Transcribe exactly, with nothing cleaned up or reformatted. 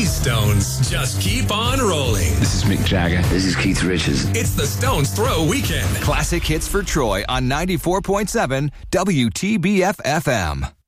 These Stones just keep on rolling. This is Mick Jagger. This is Keith Richards. It's the Stones Throw Weekend. Classic hits for Troy on ninety-four point seven W T B F F M.